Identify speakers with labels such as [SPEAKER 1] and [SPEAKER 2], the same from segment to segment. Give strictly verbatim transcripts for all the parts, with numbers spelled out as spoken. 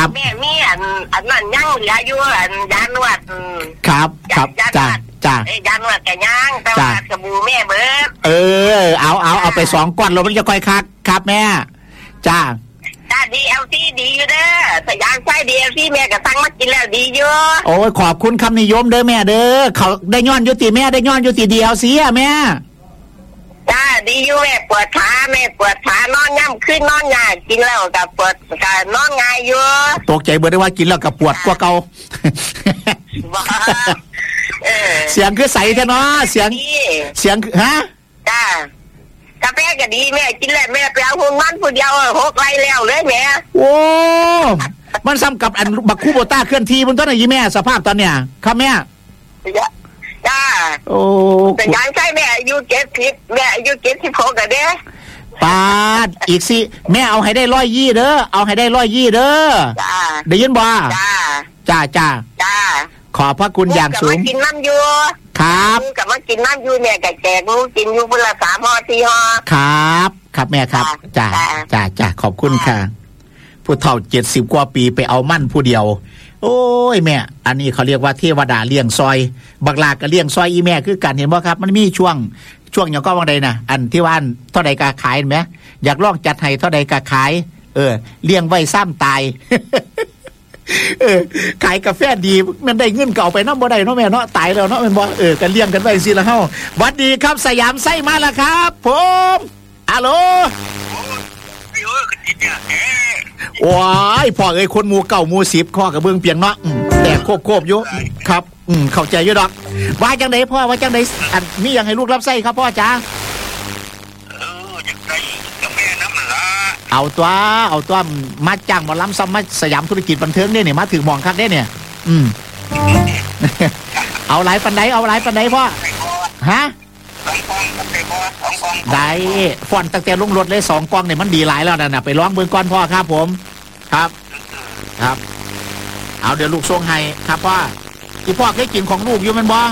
[SPEAKER 1] ครับแม่มีอันอันนั้นยังเหลืออยู่อันยานวด
[SPEAKER 2] ครับครับจ้าจ้า
[SPEAKER 1] ไอ้ยานวดแกย่างแต่ว่าสบู่แม่เบิด
[SPEAKER 2] เออเอาเอาเอาไปสองก้อนแล้วมันจะค่อยคักครับแม่จ้า
[SPEAKER 1] จ้าดีเอลซีดีอยู่เด้อสยามไส้ดีเอลซีแม่ก็สั่งมากินแล้วดีอยู่
[SPEAKER 2] โอ้ยขอบคุณคำนิยมเด้อแม่เด้อเขาได้ย้อนยุติแม่ได้ย้อนยุติดีเอลซีอ่ะแม่
[SPEAKER 1] จ้าดีอยู่แม่ปวดขาแม่ปวดขานอนย่ำขึ้นนอนยากกินแล้วกับปวดกับนอนง่ายอยู่
[SPEAKER 2] ตกใจเบิดได้ว่ากินแล้วกับปวดกว่าเก่าเสียงคือใสแท้เนาะเสียงเสียงฮะ
[SPEAKER 1] จ้ากาแฟก็ดีแม่กินแล้วแม่ไปเอาหุ่นมันผู้เดียวหกไรแล้วเลยแม่
[SPEAKER 2] โอ้มันซ้ำกับอันบักคูโบต้าเคลื่อนที่บนต้นไหนยี่แม่สภาพตอนเนี้ยครับแม่
[SPEAKER 1] จ้า
[SPEAKER 2] โอ้
[SPEAKER 1] แต่ยังใช่แม่อายุเจ็ดสิบแม่อายุเจ็ดสิบหกกันเด้
[SPEAKER 2] ปาดอีกสิแม่เอาให้ได้ร้อยยี่เด้อเอาให้ได้ร้อยยี่เด้อ
[SPEAKER 1] จ้า
[SPEAKER 2] ได้ยินบ่
[SPEAKER 1] จ้า
[SPEAKER 2] จ้าจ้า
[SPEAKER 1] จ้า
[SPEAKER 2] ขอบพระคุณอย่างสูง
[SPEAKER 1] กินน้ำยู
[SPEAKER 2] ครับ
[SPEAKER 1] กับมากินน้ำยูเนี่ยกับแจกลูกกินยูเวลาสามห่อสี่ห่อ
[SPEAKER 2] ครับครับแม่ครับจ้าจ้าจ้าขอบคุณค่ะผู้เฒ่าเจ็ดสิบกว่าปีไปเอามั่นผู้เดียวโอ้ยแม่อันนี้เขาเรียกว่าเทวดาเลี้ยงซอยบักลาก็เลี้ยงซอยอีแม่คือกันเห็นบ่ครับมันมีช่วงช่วงอย่างก็บางใดนะอันที่ว่าเท่าใดก็ขายเห็นไหมอยากลองจัดให้เท่าใดก็ขายเออเลี้ยงไว้ซ้ำตายเออขายกาแฟดีมันได้เงินเก่าไปน้ำบ่ได้เนาะแม่เนาะตายแล้วเนาะมันบ่เออกันเลี้ยงกันไว้สิละเฮาสวัสดีครับสยามไส้มาแล้วครับผมฮัลโหลว้ายพ่อเอ้ยคนหมู่เก่าหมู่สิบข้อกับเบื้องเปียงเนาะแต่โคบโคบอยู่ครับอืมเข้าใจอยู่ดอกว่าจังไดพ่อว่าจังไดอันมีอย่างให้ลูกรับไส้ครับพ่อจ๋า
[SPEAKER 3] เอออยากได้กาแฟน้ำละ
[SPEAKER 2] เอาตัวเอาตัวมาจ้างมาล้ำซ้ำมาสยามธุรกิจบันเทิงเนี่ยมาถึงมองคักได้เนี่ยอืมเอาหลายปันไดเอาหลายปันไดพ่อฮะได้ฟอนตั้งแต่ลงรถเลยสองกองเนี่ยมันดีหลายแล้วนะไปร้องเบื้องก้อนพ่อครับผมครับครับเอาเดี๋ยวลูกส่งให้ครับพ่อที่พ่อเคยกินของลูกอยู่มันบ่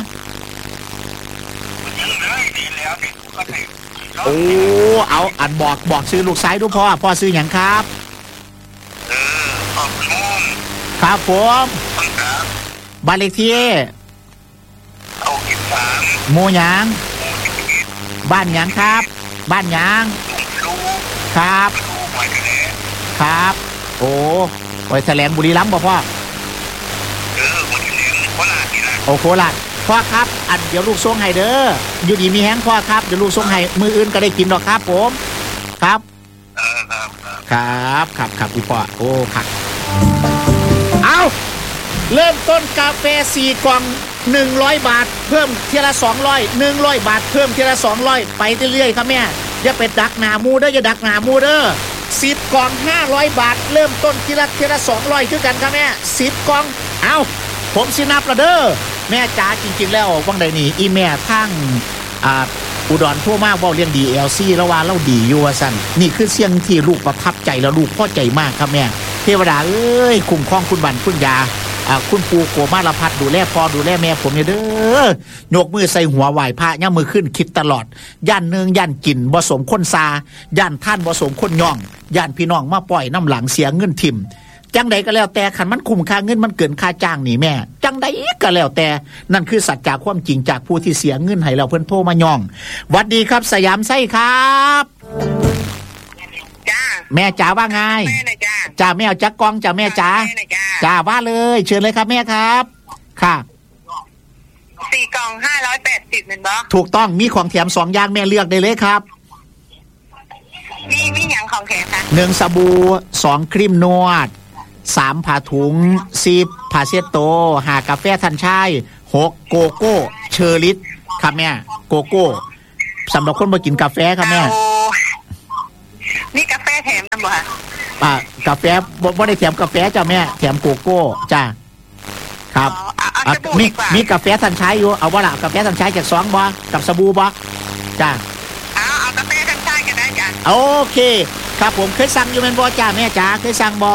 [SPEAKER 2] โอ้เอาอันบอกบอกซื้อลูกซ้ายดูพ่อพ่อซื้ออย่างครับ
[SPEAKER 3] เออขอบคุณ
[SPEAKER 2] ครับผมบ้านเลขที่
[SPEAKER 3] เอาสิบสาม
[SPEAKER 2] โมยางบ้านหยังครับบ้านหยังครับครับโอ้ไว้แถลงบุรีรัมย์บ่พ่อ
[SPEAKER 3] เออบุรีรัมย์โคราชนี่ล่ะ
[SPEAKER 2] โอ้โคราชพ่อครับอันเดี๋ยวลูกส่งให้เด้ออยู่ดีมีแห้งพ่อครับเดี๋ยวลูกส่งให้มืออื่นก็ได้กินดอกครับผมครับ
[SPEAKER 3] เออครับ
[SPEAKER 2] ครับครับครับพี่พ่อโอ้ครับเอาเริ่มต้นกาแฟสี่กล่องหนึ่งร้อยบาทเพิ่มทีละสองร้อย หนึ่งร้อยบาทเพิ่มทีละสองร้อยไปเรื่อยๆครับแม่อย่าไปดักหน้ามูเด้ออย่าดักหน้ามูเด้อสิบกล่องห้าร้อยบาทเริ่มต้นทีละทีละสองร้อยคือกันครับแม่สิบกล่องเอาผมสินับละเด้อแม่จ๋าจริงๆแล้ววังใดนี่อีแม่ทั้งอ่าอุดรทั่วมากเว้าเรื่อง ดี แอล ซี แล้วว่าเราดีอยู่ว่าซั่นนี่คือเสียงที่ลูกประทับใจแล้วลูกพอใจมากครับแม่เทวดาเอ้ยคุ้มครองคุณบัณคุณยาอ่าคุณปู่โกมาลพัฒน์ดูแลพ่อดูแลแม่ผมเนี่ยเด้อยกมือใส่หัวไหว้พระย่ามือขึ้นคิดตลอดย่านเนืองย่านกินบ่สมคนซาย่านท่านบ่สมคนย่องย่านพี่น้องมาปล่อยน้ำหลังเสียเงินทิ่มจังใดก็แล้วแต่คันมันคุ้มค่าเงินมันเกินค่าจ้างนี่แม่จังใดก็แล้วแต่นั่นคือสัจจะความจริงจากผู้ที่เสียเงินให้เราเพิ่นโทรมาย่องหวัดดีครับสยามไส้ครับ
[SPEAKER 1] จ้า
[SPEAKER 2] แม่จ๋าว่าไงจ้าแม่เอาจักกองจ้าแม่จ๋าจ้าว่าเลยเชิญเลยครับแม่ครับค่ะ
[SPEAKER 1] สี่กล่องห้าร้อยแปดสิบเหมือนบ่
[SPEAKER 2] ถูกต้องมีของแถมสองอย่างแม่เลือกได้เลยครับ
[SPEAKER 1] มีมีอย่างของแถมคะ
[SPEAKER 2] หนึ่งสบู่สองครีมนวดสามผ้าถุงสิบผ้าเช็ดโต๊ะห้ากาแฟทันชายหกโกโก้เชอร์ลิตครับแม่โกโก้สำหรับคนบ่กินกาแฟครับแม่
[SPEAKER 1] มีกาแฟแถมกันบ่ฮะ
[SPEAKER 2] อ่ากาแฟบ่บ่ได้แถมกาแฟจ้าแม่แถมโกโก้จ้าครับมีมีกาแฟทันชายอยู่เอาบ่ล่ะกาแฟทันชายจากสองบ่กับสบู่บ่จ้า
[SPEAKER 1] เอาเอากาแฟทันชายกันได้จ้ะ
[SPEAKER 2] โอเคครับผมเคยสั่งอยู่แม่นบ่จ้าแม่จ๋าเคยสั่งบ่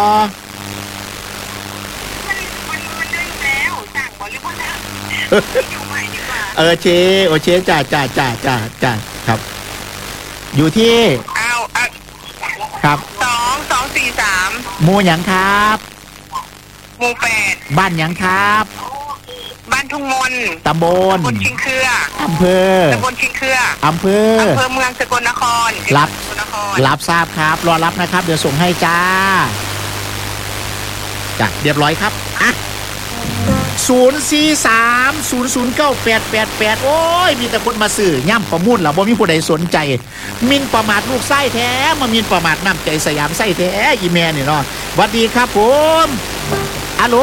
[SPEAKER 2] เออเชโอเชจ้าจ้าจ้าจ้าจ้าครับอยู่ที่
[SPEAKER 1] เอาอ่ะ
[SPEAKER 2] ครับ
[SPEAKER 1] สองสองสี่สาม
[SPEAKER 2] หมู่หยังครับ
[SPEAKER 1] หมู่แปด
[SPEAKER 2] บ้านหยังครับ
[SPEAKER 1] บ้านทุ่งมน
[SPEAKER 2] ตำบล
[SPEAKER 1] ตำบลชิงเครือ
[SPEAKER 2] อำเภอ
[SPEAKER 1] ตำบลชิงเครือ
[SPEAKER 2] อำเภอ
[SPEAKER 1] อำเภอเมืองสกลนคร
[SPEAKER 2] รับรับทราบครับรอรับนะครับเดี๋ยวส่งให้จ้าจ้ะเรียบร้อยครับอ่ะศูนย์ สี่ สาม ศูนย์ ศูนย์ เก้า แปด แปด แปดโอ้ยมีแต่คนมาซื้อย่ำประมุ่นล่ะบ่มีผู้ใดสนใจมินประมาทลูกไส้แท้มามินประมาทน้ำใจสยามไส้แท้อีแม่นี่เนาะสวัสดีครับผมฮัลโหล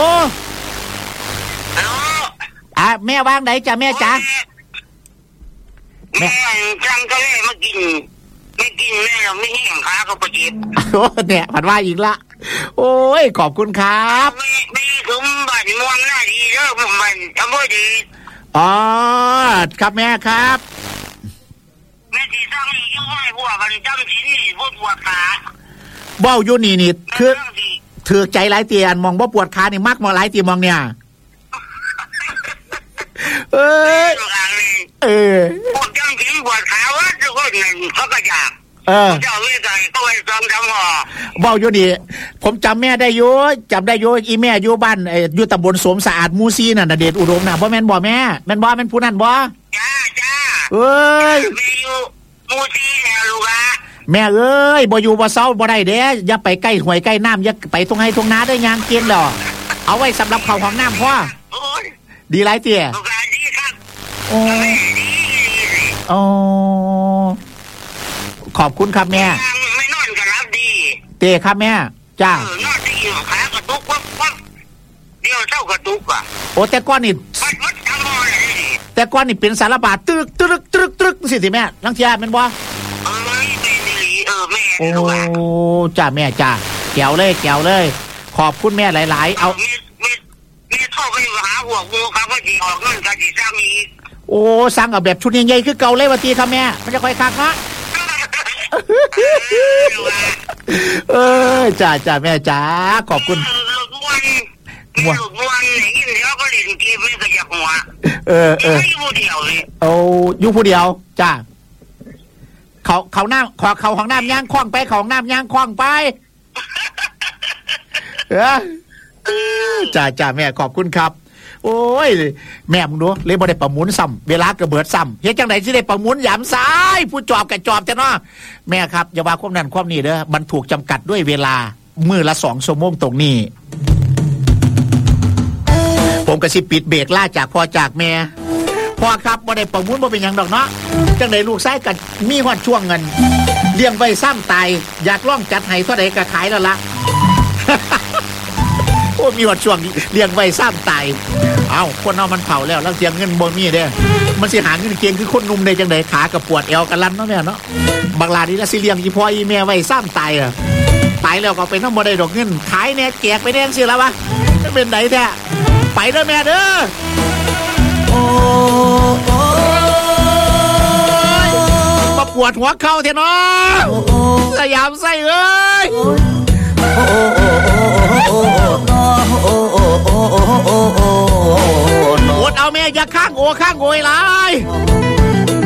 [SPEAKER 2] อ่ะแม่วางไหนจ้ะแม่จ๋า
[SPEAKER 3] แม่จังก็เลยมากินไม่กินแม่เราไม่แห้งขาก็ไปเจ็บ
[SPEAKER 2] โอ้เนี่ยผัดว่าอีกละโอ้ยขอบคุณครับ
[SPEAKER 3] ไม่ไม่สมบัติมวงหน้าดีเด้อผมมันทำบ่ดี
[SPEAKER 2] อ๋อครับแม่ครับ
[SPEAKER 3] แม่ที่ตั้งนี่อยู่ให้พวกกันจำศีลนี่บ่ปวดขา
[SPEAKER 2] เบ้าอยู่นี่นี่คือถือใจหลายเตียนมองบ่ปวดขานี่มักมองหลายตีมองเนี่ยเออเออ
[SPEAKER 3] ปวดจำศีลปวดขาว่าทุกคนเขาก็อยาก
[SPEAKER 2] เออ
[SPEAKER 3] เจ้าเวทไก่ก็ไปซ้อมจำหอ
[SPEAKER 2] เบ้าอยู่นี่ผมจำแม่ได้อยู่จำได้อยู่อีแม่อยู่บ้านอยู่ตำบลสมสะอาดมูซีน่ะเดชอุดมน่ะบ่แม่นบ่แม่แม่นบ่แม่นผู้นั้นบ่
[SPEAKER 3] จ้าจ้า
[SPEAKER 2] เอ้ย
[SPEAKER 3] แม่อยู่มูซีแล้วลูกอ่ะ
[SPEAKER 2] แม่เอ้ยบ่อยู่บ่เซาบ่ได้เด้อย่าไปใกล้ห้วยใกล้น้ำอย่าไปตรงให้ตรงนาเด้อยางเกียนดอกเอาไว้สำหรับเข้าห้องน้ำพ่อดีหลายเตี้ย
[SPEAKER 3] ดีครับ
[SPEAKER 2] โอ้โอ้ขอบคุณครับแม่
[SPEAKER 3] ไม่นอนกันรับดี
[SPEAKER 2] เต้ครับแม่จ้า
[SPEAKER 3] เออนอนดีขากระตุกวับวับเดี๋ยวเจ้ากระตุกอ่ะ
[SPEAKER 2] โอ้แต่ก้อนนี่
[SPEAKER 3] วัดวัดทำอะไร
[SPEAKER 2] แต่ก้อนนี่เป็นสารบาดตึกตึกตึกตึกสิสิแม่ลังเทียเป็นบ่
[SPEAKER 3] เออไม่เป็นดีเออแม่
[SPEAKER 2] โอ้จ้าแม่จ้าแก้วเลยแก้วเลยขอบคุณแม่หลายๆเอา
[SPEAKER 3] เมีเมีเมีเข้าไปหาหัวงูครับว่าจีออกเงินกันจีสร้างอีก
[SPEAKER 2] โอ้สั่งเอาแบบชุดใหญ่ๆคือเก่าเลยวันทีครับแม่มันจะค่อยคักนะเออจ้าจ้าแม่จ้าขอบคุณ
[SPEAKER 3] ม้วนม้วนอย่างนี้เดี๋ยวก็เล่นเกมไม่กระยักหัว
[SPEAKER 2] เออเออ
[SPEAKER 3] อยู่ผู้เดียวเลย
[SPEAKER 2] โอ้อยู่ผู้เดียวจ้าเขาเขาหน้าขอเขาของน้ำย่างคล้องไปของน้ำย่างคล้องไปเออจ้าจ้าแม่ขอบคุณครับโอ้ยแม่มึงดูเลยบ่ได้ประมุนซ้ำเวลากระเบิดซ้ำเฮ็ดจังไดสิได้ประมุนยามซ้ายผู้จอบกับจอบแต่เนาะแม่ครับอย่าว่าความนั้นความนี้เด้อมันถูกจำกัดด้วยเวลามื้อละสองชั่วโมงตรงนี้ผมก็สิปิดเบรกล่าจากพ่อจากแม่พ่อครับบ่ได้ประมุนบ่เป็นหยังดอกเนาะจังไดลูกชายก็มีฮอดช่วงเงินเลี้ยงไว้ซ้ำตายอยากลองจัดให้เท่าใดก็ขายแล้วล่ะโอ้มีฮอดช่วงเลี้ยงไว้ซ้ำตายเอ้าคนเอามันเผาแล้วแล้วเสียเงินบ่มีเด้มันสิหาเงินเก่งคือคนหนุ่มได้จังได๋ขากับปวดเอวกันลั่นเนาะแม่เนาะบางลานี่ละสิเลี้ยงอีพ่ออีแม่ไว้ซ้ำตายอ่ะตายแล้วก็ไปนำบ่ได้ดอกเงินขายแน่แจกไปแน่จังซี่ล่ะวะเป็นไดแท้ไปเด้อแม่เด้อโอ้โอ้มาปวดหัวเข่าแท้เนาะสยามไส้เอ้ยโอ้โอ้โอ้โอ้โอ้โอ้โอ้โอ้โอ้โอ้โอ้เอาแม่อย่าข้างโอ้ข้างโอยหลาย